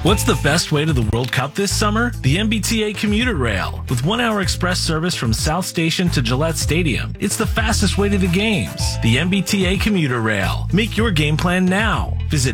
What's the best way to the World Cup this summer? The MBTA Commuter Rail. With 1-hour express service from South Station to Gillette Stadium, it's the fastest way to the games. The MBTA Commuter Rail. Make your game plan now. Visit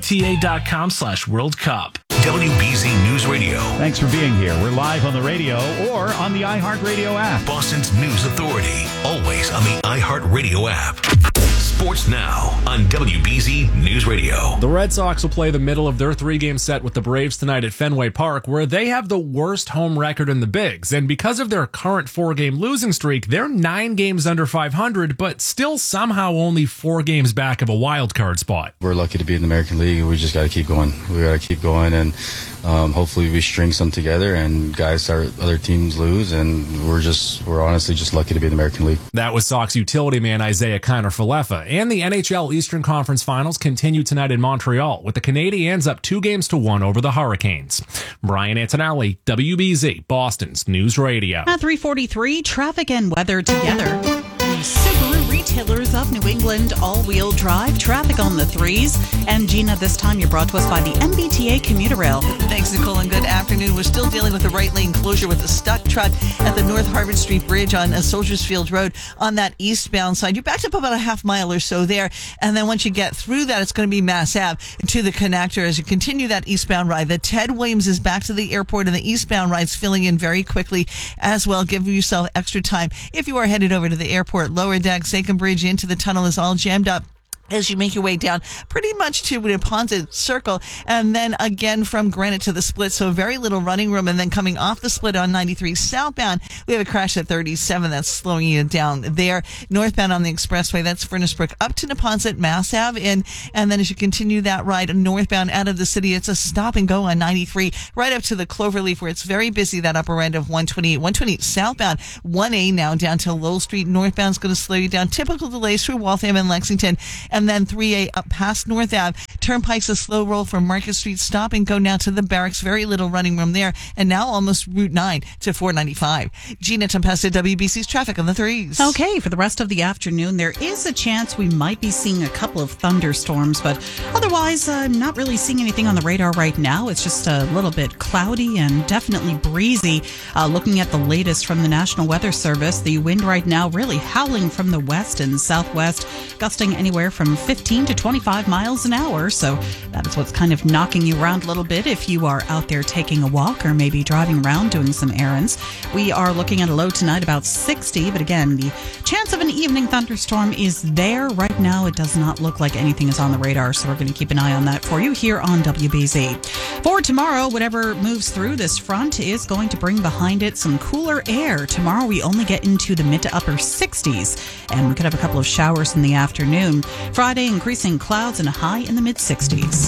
mbta.com/World Cup. WBZ News Radio. Thanks for being here. We're live on the radio or on the iHeartRadio app. Boston's News Authority. Always on the iHeartRadio app. Sports Now on WBZ News Radio. The Red Sox will play the middle of their 3-game set with the Braves tonight at Fenway Park, where they have the worst home record in the Bigs. And because of their current 4-game losing streak, they're 9 games under 500, but still somehow only 4 games back of a wild card spot. We're lucky to be in the American League. We just got to keep going. We got to keep going, and hopefully we string some together and guys start other teams lose, and we're honestly just lucky to be in the American League. That was Sox utility man Isaiah Kiner-Falefa. And the NHL Eastern Conference Finals continue tonight in Montreal, with the Canadiens up 2-1 over the Hurricanes. Brian Antonelli, WBZ, Boston's News Radio. At 3:43, traffic and weather together. The Subaru Retailers of New England all-wheel drive traffic on the 3s. And Gina, this time you're brought to us by the MBTA Commuter Rail. Thanks, Nicole, and good afternoon. We're still dealing with the right lane closure with a stuck truck at the North Harvard Street Bridge on Soldiers Field Road on that eastbound side. You're backed up about a half mile or so there, and then once you get through that, it's going to be Mass Ave to the connector as you continue that eastbound ride. The Ted Williams is back to the airport, and the eastbound ride's filling in very quickly as well. Give yourself extra time if you are headed over to the airport. Lower deck, Sachem Bridge into the tunnel is all jammed up as you make your way down pretty much to Neponset Circle, and then again from Granite to the Split, so very little running room. And then coming off the Split on 93 southbound, we have a crash at 37 that's slowing you down there. Northbound on the expressway, that's Furnace Brook up to Neponset, Mass Ave, and then as you continue that ride northbound out of the city, it's a stop and go on 93 right up to the Cloverleaf, where it's very busy, that upper end of 128 southbound. 1A now down to Lowell Street. Northbound's going to slow you down. Typical delays through Waltham and Lexington. And then 3A up past North Ave. Turnpike's a slow roll from Market Street. Stop and go now to the Barracks. Very little running room there. And now almost Route 9 to 495. Gina Tempesta, WBC's traffic on the 3s. Okay, for the rest of the afternoon, there is a chance we might be seeing a couple of thunderstorms, but otherwise, not really seeing anything on the radar right now. It's just a little bit cloudy and definitely breezy. Looking at the latest from the National Weather Service, the wind right now really howling from the west and southwest, gusting anywhere from 15 to 25 miles an hour. So that is what's kind of knocking you around a little bit if you are out there taking a walk or maybe driving around doing some errands. We are looking at a low tonight about 60, but again, the chance of an evening thunderstorm is there. Right now, it does not look like anything is on the radar, so we're going to keep an eye on that for you here on WBZ. For tomorrow, whatever moves through this front is going to bring behind it some cooler air. Tomorrow, we only get into the mid to upper 60s, and we could have a couple of showers in the afternoon. Friday, increasing clouds and a high in the mid-60s.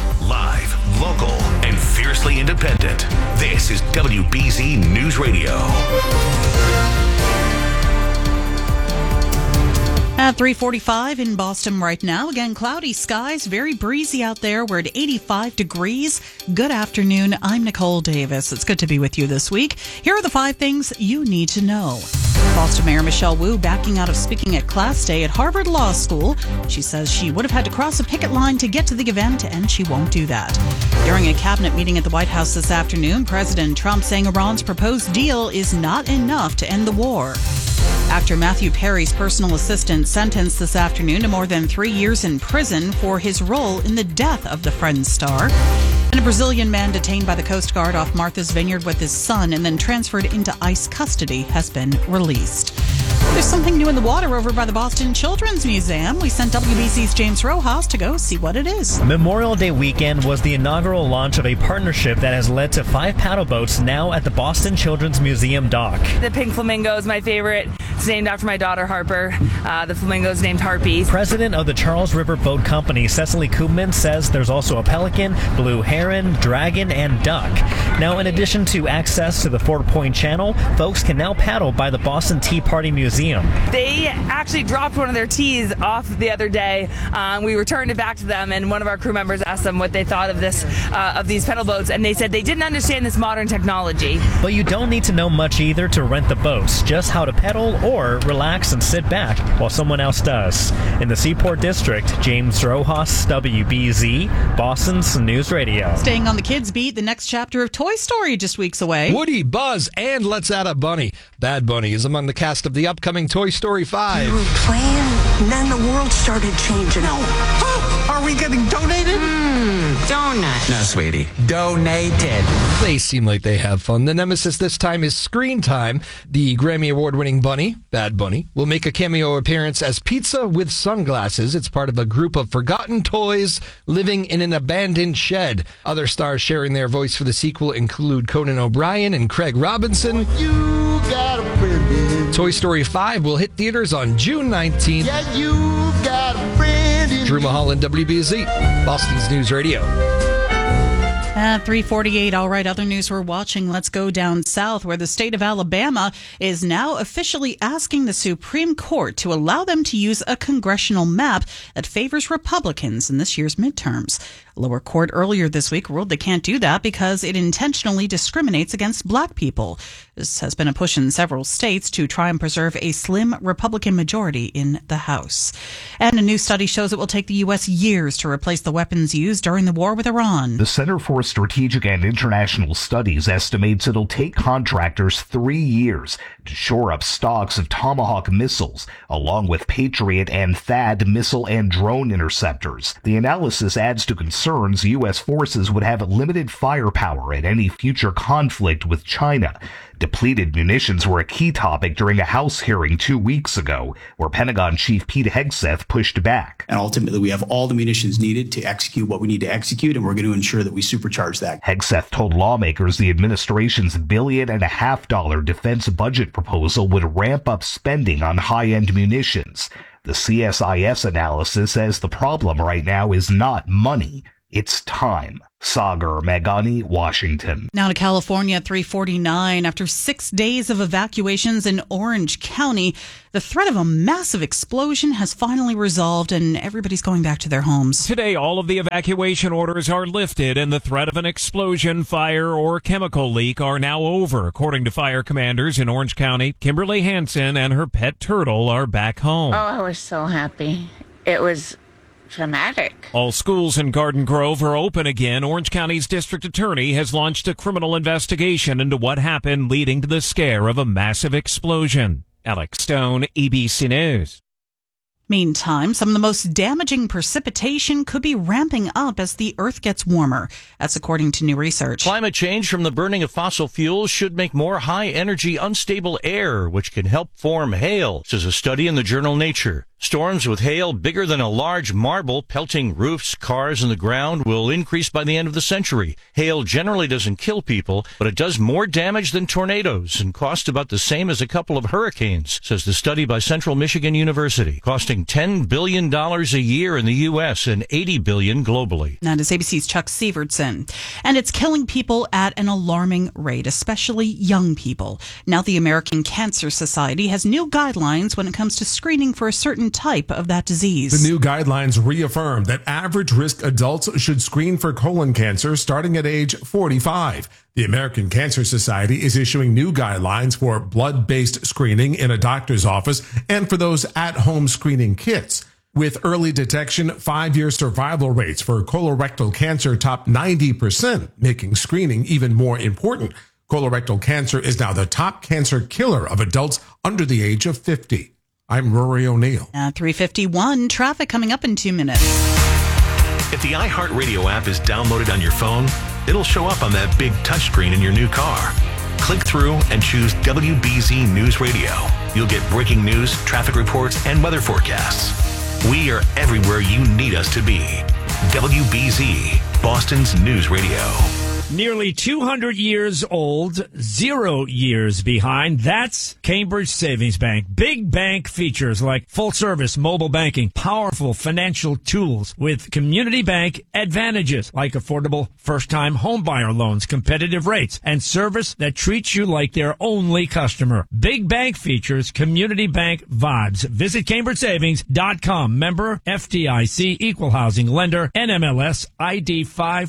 Live, local, and fiercely independent. This is WBZ News Radio. At 3:45 in Boston right now. Again, cloudy skies, very breezy out there. We're at 85 degrees. Good afternoon. I'm Nicole Davis. It's good to be with you this week. Here are the 5 things you need to know. Boston Mayor Michelle Wu backing out of speaking at Class Day at Harvard Law School. She says she would have had to cross a picket line to get to the event, and she won't do that. During a cabinet meeting at the White House this afternoon, President Trump saying Iran's proposed deal is not enough to end the war. Actor Matthew Perry's personal assistant sentenced this afternoon to more than 3 years in prison for his role in the death of the Friends star. And a Brazilian man detained by the Coast Guard off Martha's Vineyard with his son and then transferred into ICE custody has been released. There's something new in the water over by the Boston Children's Museum. We sent WBC's James Rojas to go see what it is. Memorial Day weekend was the inaugural launch of a partnership that has led to 5 paddle boats now at the Boston Children's Museum dock. The pink flamingo is my favorite. It's named after my daughter, Harper. The flamingo is named Harpy. President of the Charles River Boat Company, Cecily Koopman, says there's also a pelican, blue heron, dragon, and duck. Now, in addition to access to the Fort Point Channel, folks can now paddle by the Boston Tea Party Museum. They actually dropped one of their teas off the other day. We returned it back to them, and one of our crew members asked them what they thought of this, of these pedal boats, and they said they didn't understand this modern technology. But you don't need to know much either to rent the boats, just how to pedal or relax and sit back while someone else does. In the Seaport District, James Rojas, WBZ, Boston's News Radio. Staying on the kids' beat, the next chapter of Toy Story just weeks away. Woody, Buzz, and let's add a bunny. Bad Bunny is among the cast of the upcoming Toy Story 5. We were playing, and then the world started changing. No. Oh, are we getting donated? Donut. No, sweetie. Donated. They seem like they have fun. The nemesis this time is Screen Time. The Grammy Award-winning bunny, Bad Bunny, will make a cameo appearance as Pizza with Sunglasses. It's part of a group of forgotten toys living in an abandoned shed. Other stars sharing their voice for the sequel include Conan O'Brien and Craig Robinson. You got a friend. Toy Story 5 will hit theaters on June 19th. Yeah, you got a friend. Drew Mulholland, WBZ, Boston's News Radio. At 3:48, all right, other news we're watching. Let's go down south where the state of Alabama is now officially asking the Supreme Court to allow them to use a congressional map that favors Republicans in this year's midterms. A lower court earlier this week ruled they can't do that because it intentionally discriminates against black people. This has been a push in several states to try and preserve a slim Republican majority in the House. And a new study shows it will take the U.S. years to replace the weapons used during the war with Iran. The Center for Strategic and International Studies estimates it'll take contractors 3 years to shore up stocks of Tomahawk missiles, along with Patriot and THAAD missile and drone interceptors. The analysis adds to concerns U.S. forces would have limited firepower in any future conflict with China. Depleted munitions were a key topic during a House hearing 2 weeks ago, where Pentagon Chief Pete Hegseth pushed back. And ultimately, we have all the munitions needed to execute what we need to execute, and we're going to ensure that we supercharge that. Hegseth told lawmakers the administration's $1.5 billion defense budget proposal would ramp up spending on high-end munitions. The CSIS analysis says the problem right now is not money, it's time. Sagar Meghani, Washington. Now to California at 3:49. After 6 days of evacuations in Orange County, the threat of a massive explosion has finally resolved and everybody's going back to their homes. Today, all of the evacuation orders are lifted and the threat of an explosion, fire, or chemical leak are now over. According to fire commanders in Orange County, Kimberly Hansen and her pet turtle are back home. Oh, I was so happy. It was dramatic. All schools in Garden Grove are open again. Orange County's district attorney has launched a criminal investigation into what happened leading to the scare of a massive explosion. Alex Stone, ABC News. Meantime, some of the most damaging precipitation could be ramping up as the Earth gets warmer. That's according to new research. Climate change from the burning of fossil fuels should make more high-energy, unstable air, which can help form hail, says a study in the journal Nature. Storms with hail bigger than a large marble pelting roofs, cars, and the ground will increase by the end of the century. Hail generally doesn't kill people, but it does more damage than tornadoes and costs about the same as a couple of hurricanes, says the study by Central Michigan University, costing $10 billion a year in the U.S. and $80 billion globally. That is ABC's Chuck Sievertson. And it's killing people at an alarming rate, especially young people. Now the American Cancer Society has new guidelines when it comes to screening for a certain type of that disease. The new guidelines reaffirm that average risk adults should screen for colon cancer starting at age 45. The American Cancer Society is issuing new guidelines for blood-based screening in a doctor's office and for those at-home screening kits. With early detection, 5-year survival rates for colorectal cancer top 90%, making screening even more important. Colorectal cancer is now the top cancer killer of adults under the age of 50. I'm Rory O'Neill. At 3:51, traffic coming up in 2 minutes. If the iHeartRadio app is downloaded on your phone, it'll show up on that big touchscreen in your new car. Click through and choose WBZ News Radio. You'll get breaking news, traffic reports, and weather forecasts. We are everywhere you need us to be. WBZ, Boston's News Radio. Nearly 200 years old, 0 years behind. That's Cambridge Savings Bank. Big bank features like full-service mobile banking, powerful financial tools with community bank advantages like affordable first-time homebuyer loans, competitive rates, and service that treats you like their only customer. Big bank features, community bank vibes. Visit CambridgeSavings.com. Member FDIC, Equal Housing Lender, NMLS ID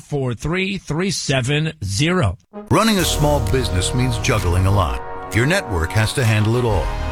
54337. Running a small business means juggling a lot. Your network has to handle it all.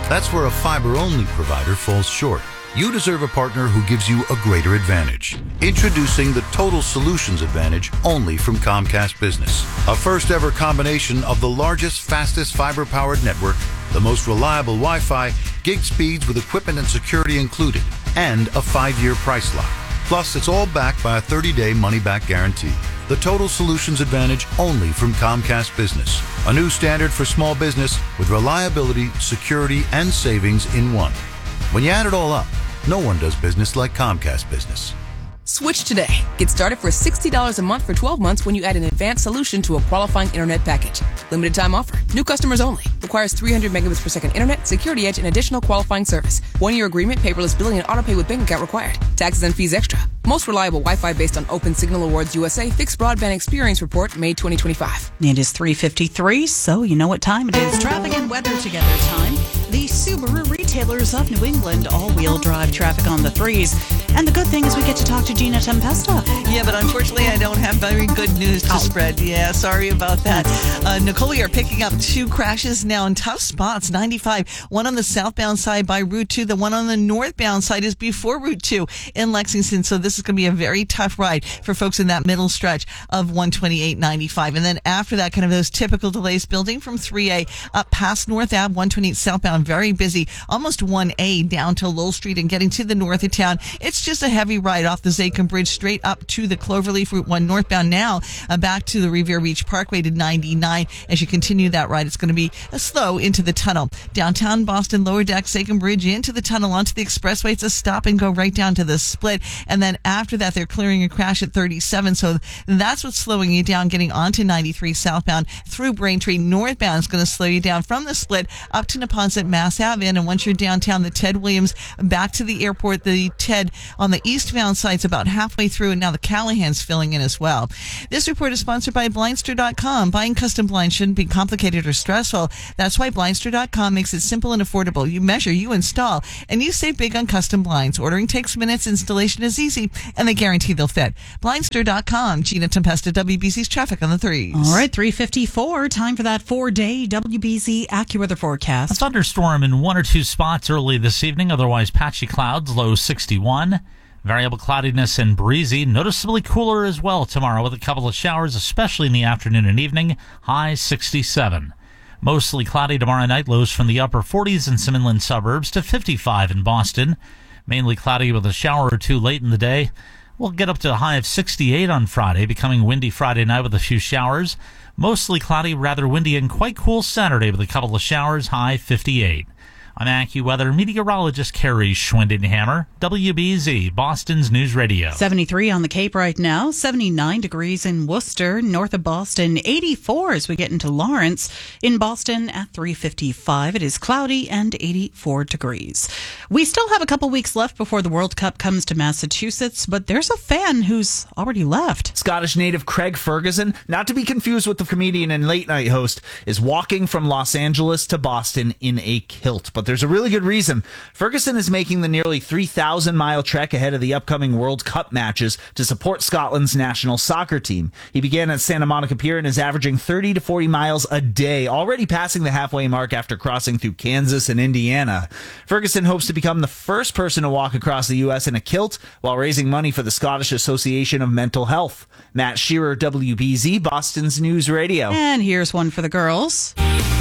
That's where a fiber-only provider falls short. You deserve a partner who gives you a greater advantage. Introducing the Total Solutions Advantage only from Comcast Business. A first-ever combination of the largest, fastest fiber-powered network, the most reliable Wi-Fi, gig speeds with equipment and security included, and a 5-year price lock. Plus, it's all backed by a 30-day money-back guarantee. The Total Solutions Advantage only from Comcast Business. A new standard for small business with reliability, security, and savings in one. When you add it all up, no one does business like Comcast Business. Switch today. Get started for $60 a month for 12 months when you add an advanced solution to a qualifying internet package. Limited time offer. New customers only. Requires 300 megabits per second internet, security edge, and additional qualifying service. 1-year agreement, paperless billing, and autopay with bank account required. Taxes and fees extra. Most reliable Wi-Fi based on Open Signal Awards USA Fixed Broadband Experience Report, May 2025. It is 3:53, so you know what time it is. Traffic and weather together time. The Subaru retailers of New England, all-wheel drive traffic on the 3s. And the good thing is we get to talk to Gina Tempesta. Yeah, but unfortunately I don't have very good news to spread. Yeah, sorry about that. Nicole, we are picking up 2 crashes now in tough spots. 95, one on the southbound side by Route 2. The one on the northbound side is before Route 2 in Lexington. So this is going to be a very tough ride for folks in that middle stretch of 128-95. And then after that, kind of those typical delays building from 3A up past North Ave, 128 southbound, very busy. Almost 1A down to Lowell Street and getting to the north of town. It's just a heavy ride off the Zachem Bridge straight up to the Cloverleaf Route 1 northbound now, back to the Revere Beach Parkway to 99. As you continue that ride, it's going to be slow into the tunnel. Downtown Boston, lower deck, Zachem Bridge into the tunnel onto the expressway. It's a stop and go right down to the split. And then after that, they're clearing a crash at 37. So that's what's slowing you down getting onto 93 southbound through Braintree. Northbound is going to slow you down from the split up to Neponset, Mass Ave. And once you're downtown, the Ted Williams back to the airport, the Ted on the eastbound side's about halfway through, and now the Callahan's filling in as well. This report is sponsored by Blindster.com. Buying custom blinds shouldn't be complicated or stressful. That's why Blindster.com makes it simple and affordable. You measure, you install, and you save big on custom blinds. Ordering takes minutes, installation is easy, and they guarantee they'll fit. Blindster.com. Gina Tempesta, WBZ's traffic on the 3s. All right, 3:54. Time for that 4-day WBZ AccuWeather forecast. A thunderstorm in 1 or 2 spots early this evening, otherwise patchy clouds, low 61. Variable cloudiness and breezy, noticeably cooler as well tomorrow with a couple of showers, especially in the afternoon and evening, high 67. Mostly cloudy tomorrow night, lows from the upper 40s in some inland suburbs to 55 in Boston. Mainly cloudy with a shower or 2 late in the day. We'll get up to a high of 68 on Friday, becoming windy Friday night with a few showers. Mostly cloudy, rather windy, and quite cool Saturday with a couple of showers, high 58. I'm AccuWeather meteorologist Carrie Schwindenhammer, WBZ, Boston's News Radio. 73 on the Cape right now, 79 degrees in Worcester, north of Boston, 84 as we get into Lawrence. In Boston at 3:55, it is cloudy and 84 degrees. We still have a couple weeks left before the World Cup comes to Massachusetts, but there's a fan who's already left. Scottish native Craig Ferguson, not to be confused with the comedian and late-night host, is walking from Los Angeles to Boston in a kilt. But there's a really good reason. Ferguson is making the nearly 3,000-mile trek ahead of the upcoming World Cup matches to support Scotland's national soccer team. He began at Santa Monica Pier and is averaging 30 to 40 miles a day, already passing the halfway mark after crossing through Kansas and Indiana. Ferguson hopes to become the first person to walk across the U.S. in a kilt while raising money for the Scottish Association of Mental Health. Matt Shearer, WBZ, Boston's News Radio. And here's one for the girls.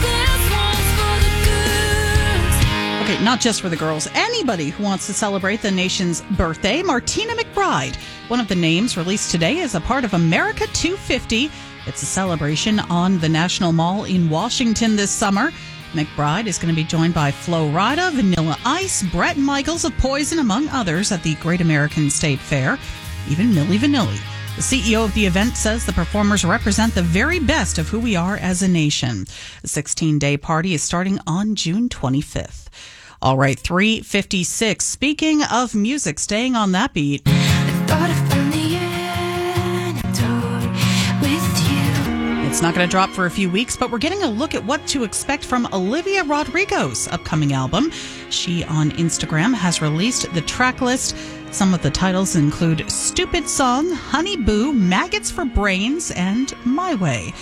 Okay, not just for the girls. Anybody who wants to celebrate the nation's birthday. Martina McBride, one of the names released today, is a part of America 250. It's a celebration on the National Mall in Washington this summer. McBride is going to be joined by Flo Rida, Vanilla Ice, Bret Michaels of Poison, among others, at the Great American State Fair. Even Milli Vanilli. The CEO of the event says the performers represent the very best of who we are as a nation. The 16-day party is starting on June 25th. All right, 3:56. Speaking of music, staying on that beat. It's not going to drop for a few weeks, but we're getting a look at what to expect from Olivia Rodrigo's upcoming album. She, on Instagram, has released the track list. Some of the titles include Stupid Song, Honey Boo, Maggots for Brains, and My Way.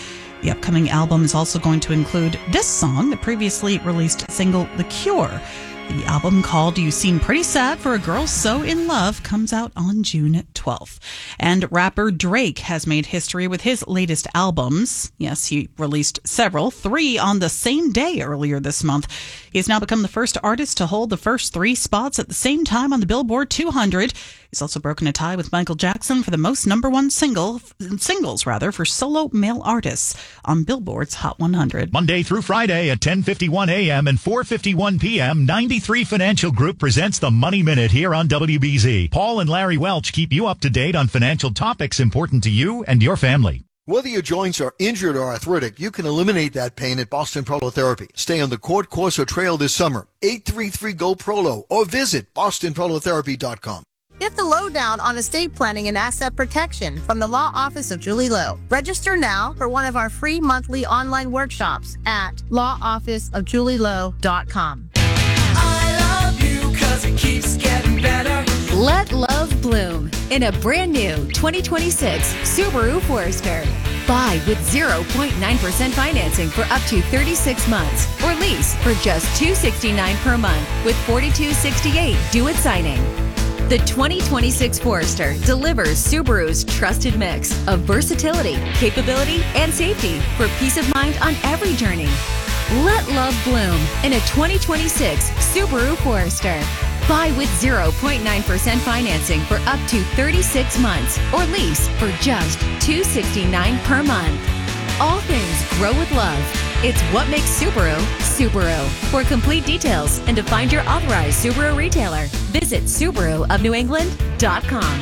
The upcoming album is also going to include this song, the previously released single The Cure. The album, called You Seem Pretty Sad for a Girl So in Love, comes out on June 12th. And rapper Drake has made history with his latest albums. Yes, he released several, 3 on the same day earlier this month. He has now become the first artist to hold the first 3 spots at the same time on the Billboard 200. He's also broken a tie with Michael Jackson for the most number one singles for solo male artists on Billboard's Hot 100. Monday through Friday at 10:51 a.m. and 4:51 p.m., 93 Financial Group presents the Money Minute here on WBZ. Paul and Larry Welch keep you up to date on financial topics important to you and your family. Whether your joints are injured or arthritic, you can eliminate that pain at Boston Prolotherapy. Stay on the Court Course or Trail this summer. 833-GO-PROLO or visit bostonprolotherapy.com. Get the lowdown on estate planning and asset protection from the Law Office of Julie Lowe. Register now for one of our free monthly online workshops at lawofficeofjulielowe.com. I love you 'cause it keeps getting better. Let love bloom in a brand new 2026 Subaru Forester. Buy with 0.9% financing for up to 36 months or lease for just $269 per month with $42.68 due at signing. The 2026 Forester delivers Subaru's trusted mix of versatility, capability, and safety for peace of mind on every journey. Let love bloom in a 2026 Subaru Forester. Buy with 0.9% financing for up to 36 months or lease for just $269 per month. All things grow with love. It's what makes Subaru, Subaru. For complete details and to find your authorized Subaru retailer, visit SubaruofNewEngland.com.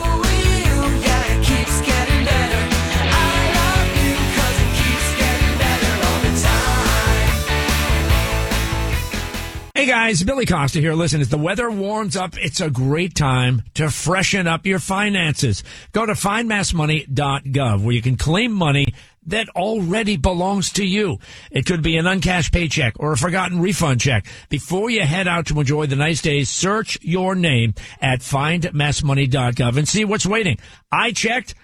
Hey guys, Billy Costa here. Listen, as the weather warms up, it's a great time to freshen up your finances. Go to findmassmoney.gov where you can claim money that already belongs to you. It could be an uncashed paycheck or a forgotten refund check. Before you head out to enjoy the nice days, search your name at findmassmoney.gov and see what's waiting. I checked.